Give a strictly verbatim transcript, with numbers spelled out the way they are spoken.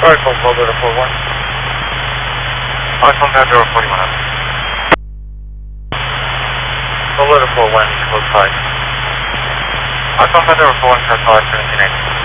Sorry, Cold Boulder to four one. Foxtrot Pandora forty-one up. Boulder to four one, close five. Foxtrot Pandora four one, press five, seventeen eight.